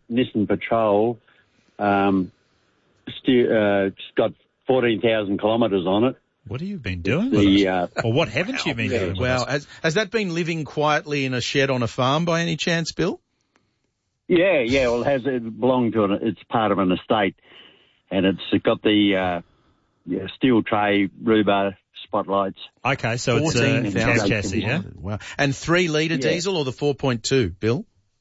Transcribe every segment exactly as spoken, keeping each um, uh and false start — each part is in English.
Nissan Patrol. Um, sti- uh, it's got fourteen thousand kilometres on it. What have you been doing The, with it? uh, Or what haven't you been yeah, doing with Wow. it? Has, has that been living quietly in a shed on a farm by any chance, Bill? Yeah, yeah. Well, it has it belonged to an? It's part of an estate, and it's got the uh, yeah, steel tray, Rubo spotlights. Okay, so it's a fourteen cab thousand. chassis, yeah? Wow. And three litre Yeah. diesel or the four point two, Bill?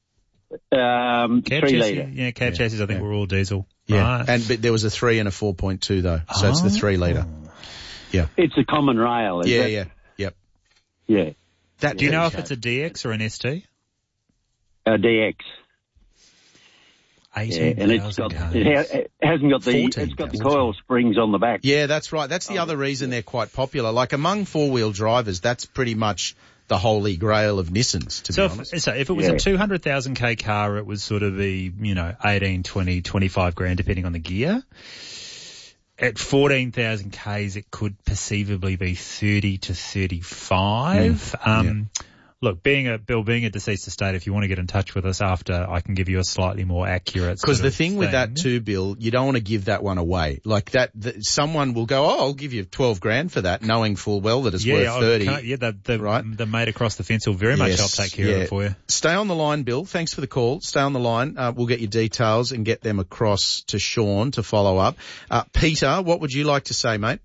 Um, Cab three chassis, litre. yeah, cab Yeah, chassis I think yeah. were all diesel. Yeah. Right. And but there was a three and a four point two though. So it's the three litre. Yeah. It's a common rail, is Yeah, it? yeah. Yep. Yeah. That Do you know if Okay. it's a D X or an S T? A D X. Yeah, eighteen and it's thousand got, it, ha- it hasn't got the, it's got the coil springs on the back. Yeah, that's right. That's the other reason they're quite popular. Like among four-wheel drivers, that's pretty much the holy grail of Nissans, to So be if, honest. so if it was Yeah. a two hundred thousand K car, it would sort of be, you know, eighteen, twenty, twenty-five grand depending on the gear. At fourteen thousand Ks, it could perceivably be thirty to thirty-five. Mm. Um, Look, being a Bill, being a deceased estate, if you want to get in touch with us after, I can give you a slightly more accurate. Because sort the of thing with that too, Bill, you don't want to give that one away. Like that, that someone will go, oh, I'll give you twelve grand for that, knowing full well that it's yeah, worth I thirty. can't- yeah, the, the, right? the mate across the fence will very much Yes, help take care yeah. of it for you. Stay on the line, Bill. Thanks for the call. Stay on the line. Uh, we'll get your details and get them across to Sean to follow up. Uh, Peter, what would you like to say, mate?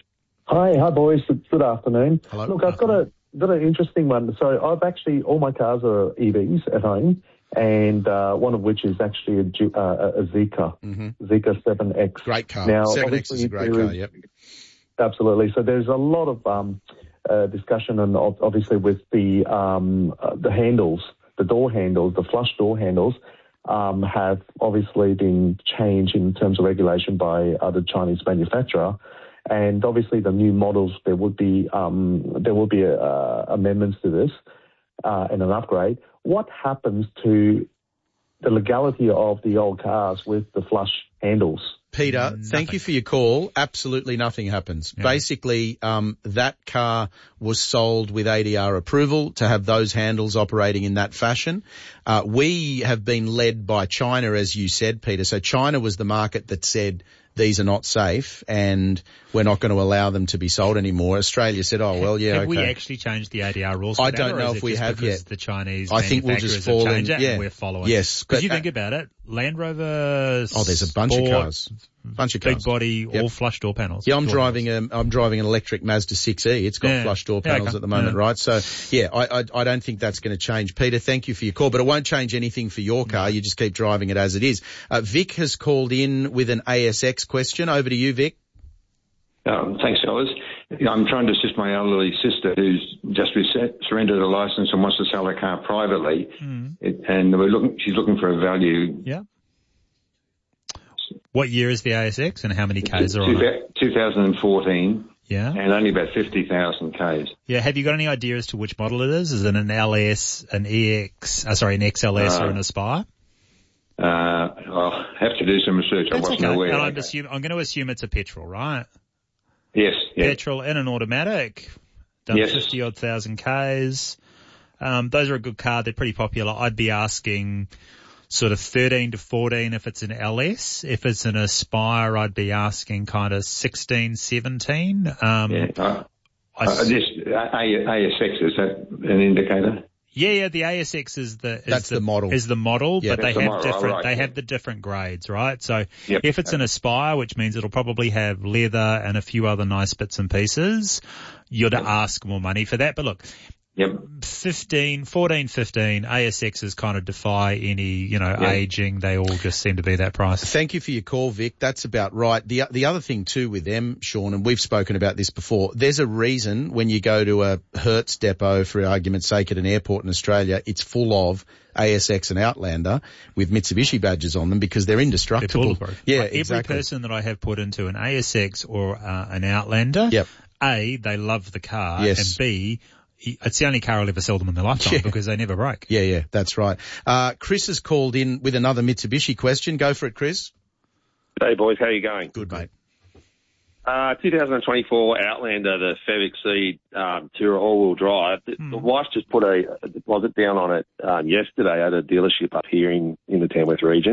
Hi, hi boys. Good good afternoon. Hello. Look, I've got a got an interesting one. So I've actually all my cars are E Vs at home, and uh, one of which is actually a, Ju- uh, a Zeekr, Mm-hmm. Zeekr seven X. Great car. Now, seven X is a obviously great there car, is- yep. Absolutely. So there's a lot of um, uh, discussion, and ob- obviously with the um, uh, the handles, the door handles, the flush door handles. Um, have obviously been changed in terms of regulation by uh, the Chinese manufacturer. And obviously, the new models there would be um, there will be uh, amendments to this uh, and an upgrade. What happens to the legality of the old cars with the flush handles? Peter, Nothing. thank you for your call. Absolutely nothing happens. Yeah. Basically, um, that car was sold with A D R approval to have those handles operating in that fashion. Uh, we have been led by China, as you said, Peter. So China was the market that said these are not safe and we're not going to allow them to be sold anymore. Australia said, oh, well, yeah, Have okay. we actually changed the A D R rules? For I that, don't or know is if it we just have because yet. The Chinese I think we'll just manufacturers fall have changed in, it yeah. and we're following. Yes, Because but, you uh, think about it, Land Rover. Oh, there's a bunch of Sport, cars. Bunch of cars. Big body, Yep. all flush door panels. Yeah, I'm Door driving panels. a, I'm driving an electric Mazda six E. It's got Yeah. flush door Yeah, panels okay. at the moment, Yeah. right? So, yeah, I, I, I don't think that's going to change. Peter, thank you for your call, but it won't change anything for your car. You just keep driving it as it is. Uh, Vic has called in with an A S X question. Over to you, Vic. Um, thanks, fellas. I'm trying to assist my elderly sister who's just reset, surrendered her license and wants to sell her car privately. Mm. It, and we're looking, she's looking for a value. Yeah. What year is the A S X and how many Ks are on it? twenty fourteen Yeah. and only about fifty thousand Ks. Yeah. Have you got any idea as to which model it is? Is it an L S, an E X, uh, sorry, an X L S Uh, or an Aspire? Uh, I'll have to do some research. I That's wasn't okay. aware. And I'm, Okay. assume, I'm going to assume it's a petrol, right? Yes, yes. Petrol and an automatic. Done Yes. fifty odd thousand Ks. Um, those are a good car. They're pretty popular. I'd be asking sort of thirteen to fourteen if it's an L S. If it's an Aspire, I'd be asking kind of sixteen, seventeen. Um, Yeah. Uh, I uh, s- this A S X, is that an indicator? yeah, yeah, the A S X is the, is That's the model. is the model, Yeah, but they that's the have model, different, right, they yeah. have the different grades, right? So Yep. if it's an Aspire, which means it'll probably have leather and a few other nice bits and pieces, you're to ask more money for that. But look, Yep. fifteen, fourteen, fifteen, A S Xs kind of defy any, you know, Yeah. aging. They all just seem to be that price. Thank you for your call, Vic. That's about right. The the other thing too with them, Sean, and we've spoken about this before, there's a reason when you go to a Hertz depot, for argument's sake, at an airport in Australia, it's full of A S X and Outlander with Mitsubishi badges on them because they're They're indestructible. bulletproof. Yeah, Like every exactly. person that I have put into an A S X or uh, an Outlander, Yep. A, they love the car, Yes. and B, it's the only car I'll ever sell them in their lifetime Yeah. because they never break. Yeah, yeah, that's right. Uh, Chris has called in with another Mitsubishi question. Go for it, Chris. Hey boys, how you going? Good, mate. Uh, twenty twenty-four Outlander, the Fev Exceed um, Tourer all-wheel drive. The, Hmm. the wife just put a, a deposit down on it um, yesterday at a dealership up here in, in the Tamworth region.